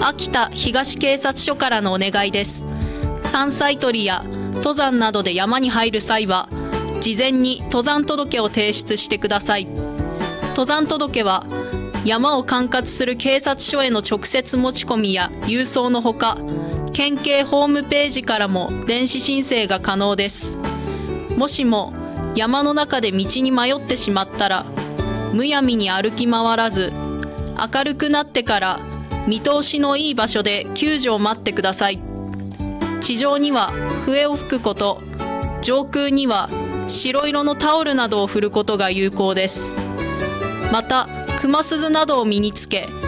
秋田東警察署からのお願いです。山菜採りや登山などで山に入る際は、事前に登山届を提出してください。登山届は、山を管轄する警察署への直接持ち込みや郵送のほか、県警ホームページからも電子申請が可能です。もしも山の中で道に迷ってしまったら、むやみに歩き回らず、明るくなってから見通しのいい場所で救助を待ってください。地上には笛を吹くこと、上空には白色のタオルなどを振ることが有効です。また、熊鈴などを身につけ、